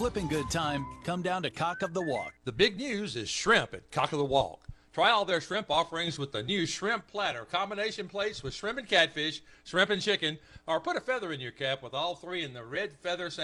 flipping good time, come down to Cock of the Walk. The big news is shrimp at Cock of the Walk. Try all their shrimp offerings with the new shrimp platter, combination plates with shrimp and catfish, shrimp and chicken, or put a feather in your cap with all three in the red feather